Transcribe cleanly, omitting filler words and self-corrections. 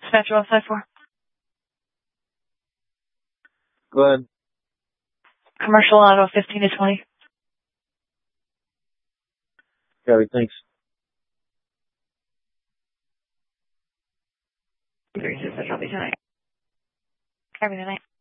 Dispatcher 154. Go ahead. Commercial auto 15 to 20. Gary, thanks. 36, I'll be tonight. Every night.